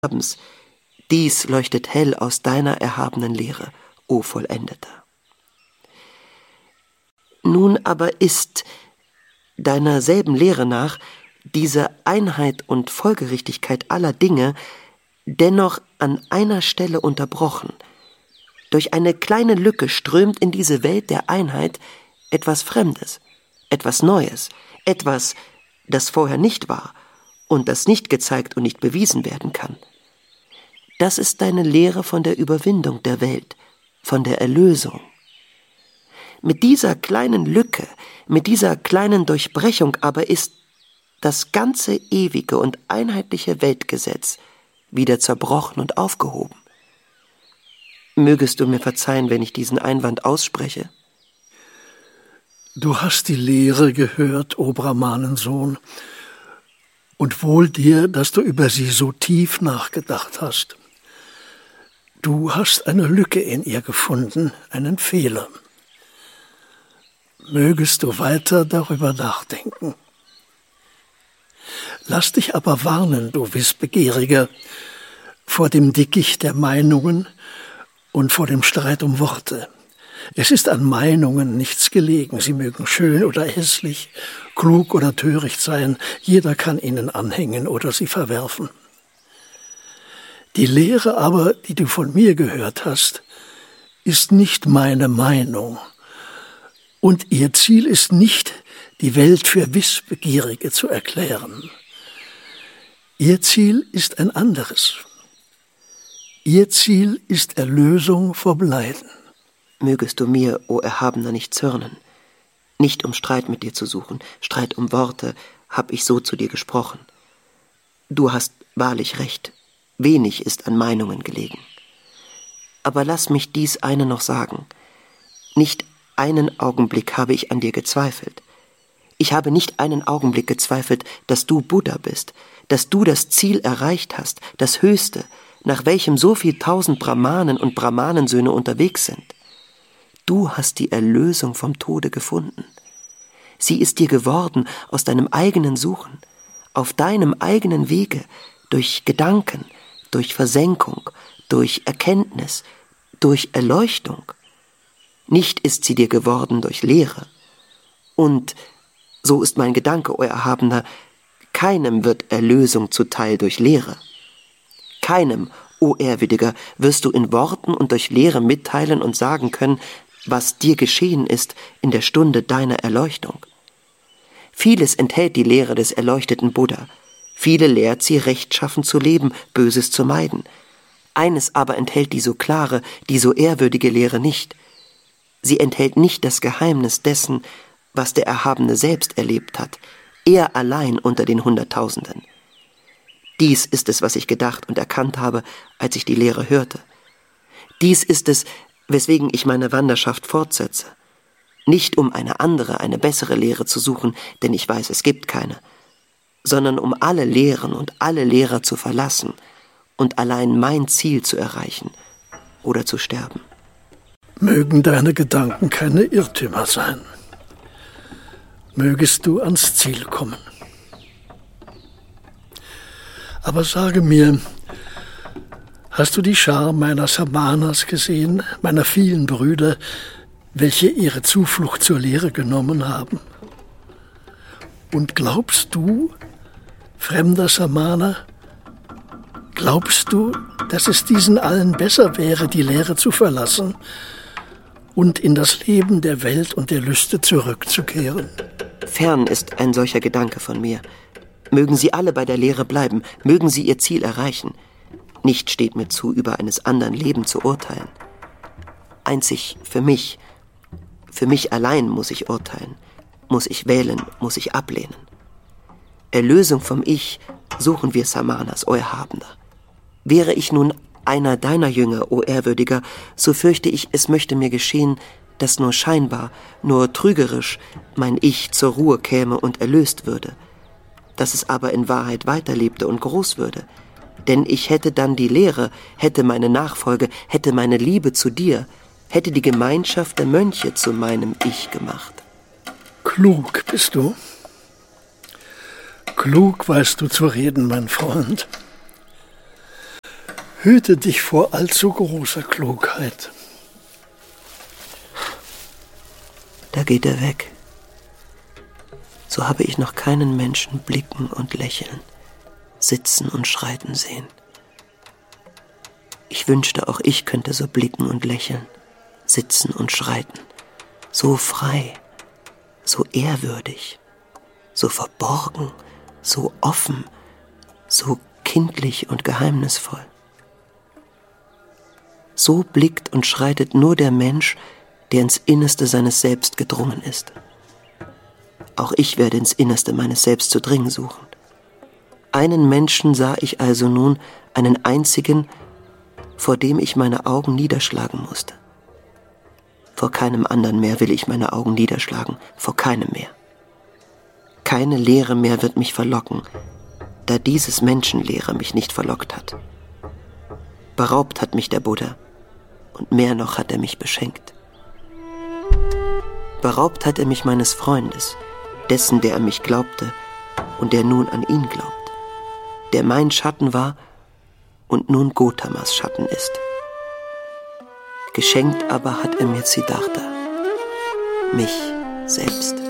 Abends, dies leuchtet hell aus deiner erhabenen Lehre, o Vollendeter. Nun aber ist, deiner selben Lehre nach, diese Einheit und Folgerichtigkeit aller Dinge dennoch an einer Stelle unterbrochen. Durch eine kleine Lücke strömt in diese Welt der Einheit etwas Fremdes, etwas Neues, etwas, das vorher nicht war und das nicht gezeigt und nicht bewiesen werden kann. Das ist deine Lehre von der Überwindung der Welt, von der Erlösung. Mit dieser kleinen Lücke, mit dieser kleinen Durchbrechung aber ist das ganze ewige und einheitliche Weltgesetz wieder zerbrochen und aufgehoben. Mögest du mir verzeihen, wenn ich diesen Einwand ausspreche? Du hast die Lehre gehört, o Brahmanensohn, und wohl dir, dass du über sie so tief nachgedacht hast. Du hast eine Lücke in ihr gefunden, einen Fehler. Mögest du weiter darüber nachdenken. Lass dich aber warnen, du Wissbegieriger, vor dem Dickicht der Meinungen und vor dem Streit um Worte. Es ist an Meinungen nichts gelegen. Sie mögen schön oder hässlich, klug oder töricht sein. Jeder kann ihnen anhängen oder sie verwerfen. Die Lehre aber, die du von mir gehört hast, ist nicht meine Meinung. Und ihr Ziel ist nicht, die Welt für Wissbegierige zu erklären. Ihr Ziel ist ein anderes. Ihr Ziel ist Erlösung vom Leiden. Mögest du mir, o Erhabener, nicht zürnen. Nicht um Streit mit dir zu suchen, Streit um Worte, hab ich so zu dir gesprochen. Du hast wahrlich recht, wenig ist an Meinungen gelegen. Aber lass mich dies eine noch sagen. Nicht einen Augenblick habe ich an dir gezweifelt. Ich habe nicht einen Augenblick gezweifelt, dass du Buddha bist, dass du das Ziel erreicht hast, das Höchste, nach welchem so viel tausend Brahmanen und Brahmanensöhne unterwegs sind. Du hast die Erlösung vom Tode gefunden. Sie ist dir geworden aus deinem eigenen Suchen, auf deinem eigenen Wege, durch Gedanken, durch Versenkung, durch Erkenntnis, durch Erleuchtung. Nicht ist sie dir geworden durch Lehre. Und, so ist mein Gedanke, o Erhabener, keinem wird Erlösung zuteil durch Lehre. Keinem, o Ehrwürdiger, wirst du in Worten und durch Lehre mitteilen und sagen können, was dir geschehen ist in der Stunde deiner Erleuchtung. Vieles enthält die Lehre des erleuchteten Buddha. Viele lehrt sie, rechtschaffen zu leben, Böses zu meiden. Eines aber enthält die so klare, die so ehrwürdige Lehre nicht. Sie enthält nicht das Geheimnis dessen, was der Erhabene selbst erlebt hat, er allein unter den Hunderttausenden. Dies ist es, was ich gedacht und erkannt habe, als ich die Lehre hörte. Dies ist es, weswegen ich meine Wanderschaft fortsetze. Nicht um eine andere, eine bessere Lehre zu suchen, denn ich weiß, es gibt keine, sondern um alle Lehren und alle Lehrer zu verlassen und allein mein Ziel zu erreichen oder zu sterben. Mögen deine Gedanken keine Irrtümer sein. Mögest du ans Ziel kommen. Aber sage mir, hast du die Schar meiner Samanas gesehen, meiner vielen Brüder, welche ihre Zuflucht zur Lehre genommen haben? Und glaubst du, fremder Samana, glaubst du, dass es diesen allen besser wäre, die Lehre zu verlassen und in das Leben der Welt und der Lüste zurückzukehren? Fern ist ein solcher Gedanke von mir. Mögen sie alle bei der Lehre bleiben, mögen sie ihr Ziel erreichen. Nicht steht mir zu, über eines anderen Leben zu urteilen. Einzig für mich allein muss ich urteilen, muss ich wählen, muss ich ablehnen. Erlösung vom Ich suchen wir Samanas, o Erhabener. Wäre ich nun einer deiner Jünger, o Ehrwürdiger, so fürchte ich, es möchte mir geschehen, dass nur scheinbar, nur trügerisch mein Ich zur Ruhe käme und erlöst würde, dass es aber in Wahrheit weiterlebte und groß würde. Denn ich hätte dann die Lehre, hätte meine Nachfolge, hätte meine Liebe zu dir, hätte die Gemeinschaft der Mönche zu meinem Ich gemacht. Klug bist du. Klug weißt du zu reden, mein Freund. Hüte dich vor allzu großer Klugheit. Da geht er weg. So habe ich noch keinen Menschen blicken und lächeln, sitzen und schreiten sehen. Ich wünschte, auch ich könnte so blicken und lächeln, sitzen und schreiten, so frei, so ehrwürdig, so verborgen, so offen, so kindlich und geheimnisvoll. So blickt und schreitet nur der Mensch, der ins Innerste seines Selbst gedrungen ist. Auch ich werde ins Innerste meines Selbst zu dringen suchen. Einen Menschen sah ich also nun, einen einzigen, vor dem ich meine Augen niederschlagen musste. Vor keinem anderen mehr will ich meine Augen niederschlagen, vor keinem mehr. Keine Lehre mehr wird mich verlocken, da dieses Menschenlehre mich nicht verlockt hat. Beraubt hat mich der Buddha, und mehr noch hat er mich beschenkt. Beraubt hat er mich meines Freundes, dessen, der an mich glaubte und der nun an ihn glaubt, der mein Schatten war und nun Gautamas Schatten ist. Geschenkt aber hat er mir Siddhartha, mich selbst.